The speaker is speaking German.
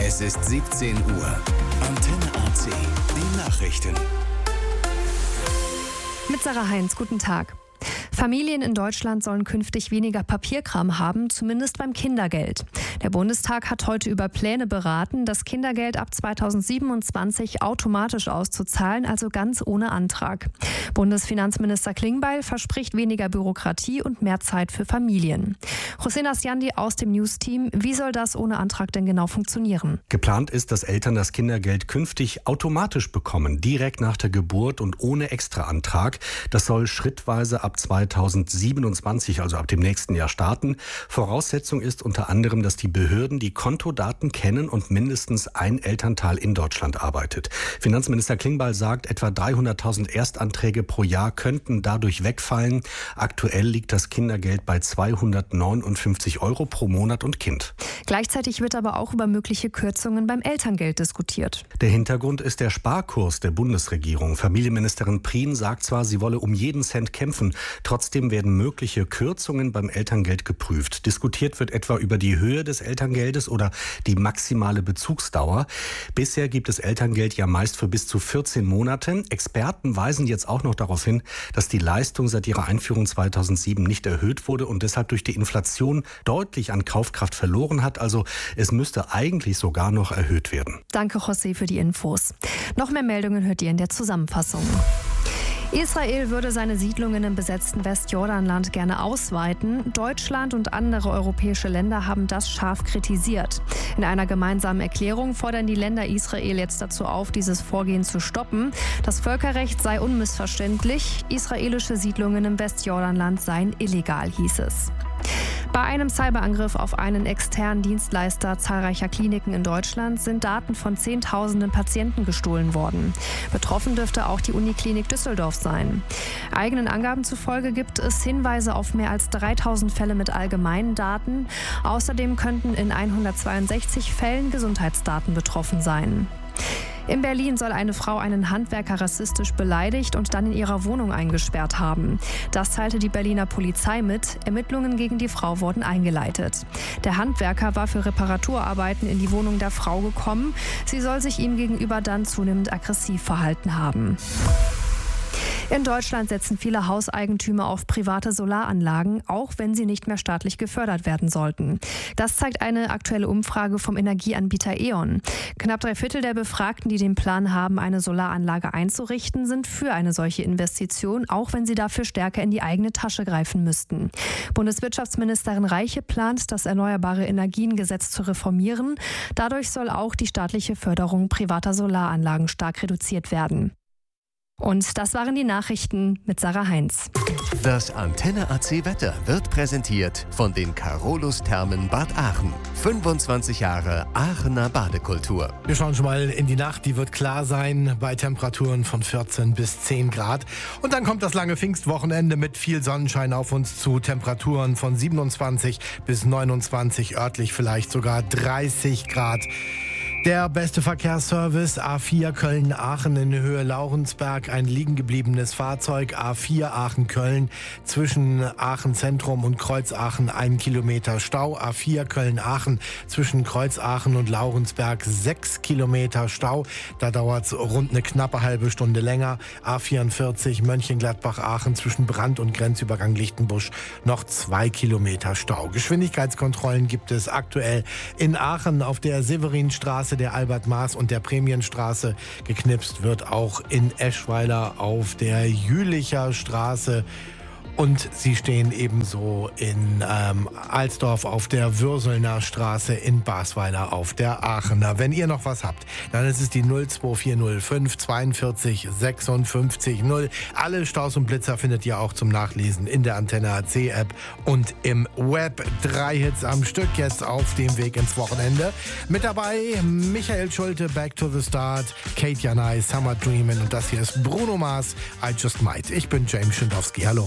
Es ist 17 Uhr. Antenne AC. Die Nachrichten. Mit Sarah Heinz, guten Tag. Familien in Deutschland sollen künftig weniger Papierkram haben, zumindest beim Kindergeld. Der Bundestag hat heute über Pläne beraten, das Kindergeld ab 2027 automatisch auszuzahlen, also ganz ohne Antrag. Bundesfinanzminister Klingbeil verspricht weniger Bürokratie und mehr Zeit für Familien. Hossein Asjandi aus dem News-Team, wie soll das ohne Antrag denn genau funktionieren? Geplant ist, dass Eltern das Kindergeld künftig automatisch bekommen, direkt nach der Geburt und ohne Extraantrag. Das soll schrittweise ab 2027, also ab dem nächsten Jahr, starten. Voraussetzung ist unter anderem, dass die Behörden die Kontodaten kennen und mindestens ein Elternteil in Deutschland arbeitet. Finanzminister Klingbeil sagt, etwa 300.000 Erstanträge pro Jahr könnten dadurch wegfallen. Aktuell liegt das Kindergeld bei 259 € pro Monat und Kind. Gleichzeitig wird aber auch über mögliche Kürzungen beim Elterngeld diskutiert. Der Hintergrund ist der Sparkurs der Bundesregierung. Familienministerin Prien sagt zwar, sie wolle um jeden Cent kämpfen. Trotzdem werden mögliche Kürzungen beim Elterngeld geprüft. Diskutiert wird etwa über die Höhe des Elterngeldes oder die maximale Bezugsdauer. Bisher gibt es Elterngeld ja meist für bis zu 14 Monate. Experten weisen jetzt auch noch darauf hin, dass die Leistung seit ihrer Einführung 2007 nicht erhöht wurde und deshalb durch die Inflation deutlich an Kaufkraft verloren hat. Also es müsste eigentlich sogar noch erhöht werden. Danke, José, für die Infos. Noch mehr Meldungen hört ihr in der Zusammenfassung. Israel würde seine Siedlungen im besetzten Westjordanland gerne ausweiten. Deutschland und andere europäische Länder haben das scharf kritisiert. In einer gemeinsamen Erklärung fordern die Länder Israel jetzt dazu auf, dieses Vorgehen zu stoppen. Das Völkerrecht sei unmissverständlich. Israelische Siedlungen im Westjordanland seien illegal, hieß es. Bei einem Cyberangriff auf einen externen Dienstleister zahlreicher Kliniken in Deutschland sind Daten von Zehntausenden Patienten gestohlen worden. Betroffen dürfte auch die Uniklinik Düsseldorf sein. Eigenen Angaben zufolge gibt es Hinweise auf mehr als 3000 Fälle mit allgemeinen Daten. Außerdem könnten in 162 Fällen Gesundheitsdaten betroffen sein. In Berlin soll eine Frau einen Handwerker rassistisch beleidigt und dann in ihrer Wohnung eingesperrt haben. Das teilte die Berliner Polizei mit. Ermittlungen gegen die Frau wurden eingeleitet. Der Handwerker war für Reparaturarbeiten in die Wohnung der Frau gekommen. Sie soll sich ihm gegenüber dann zunehmend aggressiv verhalten haben. In Deutschland setzen viele Hauseigentümer auf private Solaranlagen, auch wenn sie nicht mehr staatlich gefördert werden sollten. Das zeigt eine aktuelle Umfrage vom Energieanbieter E.ON. Knapp 3/4 der Befragten, die den Plan haben, eine Solaranlage einzurichten, sind für eine solche Investition, auch wenn sie dafür stärker in die eigene Tasche greifen müssten. Bundeswirtschaftsministerin Reiche plant, das Erneuerbare-Energien-Gesetz zu reformieren. Dadurch soll auch die staatliche Förderung privater Solaranlagen stark reduziert werden. Und das waren die Nachrichten mit Sarah Heinz. Das Antenne AC Wetter wird präsentiert von den Carolus Thermen Bad Aachen. 25 Jahre Aachener Badekultur. Wir schauen schon mal in die Nacht, die wird klar sein bei Temperaturen von 14 bis 10 Grad. Und dann kommt das lange Pfingstwochenende mit viel Sonnenschein auf uns zu. Temperaturen von 27 bis 29, örtlich vielleicht sogar 30 Grad. Der beste Verkehrsservice, A4 Köln-Aachen in Höhe Laurensberg, ein liegengebliebenes Fahrzeug, A4 Aachen-Köln, zwischen Aachen-Zentrum und Kreuzaachen 1 Kilometer Stau, A4 Köln-Aachen, zwischen Kreuzaachen und Laurensberg 6 Kilometer Stau, da dauert es rund eine knappe halbe Stunde länger, A44 Mönchengladbach-Aachen, zwischen Brand und Grenzübergang Lichtenbusch noch 2 Kilometer Stau. Geschwindigkeitskontrollen gibt es aktuell in Aachen auf der Severinstraße, der Albert-Maß und der Prämienstraße. Geknipst wird auch in Eschweiler auf der Jülicher Straße. Und sie stehen ebenso in Alsdorf auf der Würselner Straße, in Basweiler auf der Aachener. Wenn ihr noch was habt, dann ist es die 02405 42 56 0. Alle Staus und Blitzer findet ihr auch zum Nachlesen in der Antenne AC App und im Web. 3 Hits am Stück jetzt auf dem Weg ins Wochenende. Mit dabei Michael Schulte, Back to the Start, Kate Janai, Summer Dreamin' und das hier ist Bruno Mars, I Just Might. Ich bin James Schindowski. Hallo.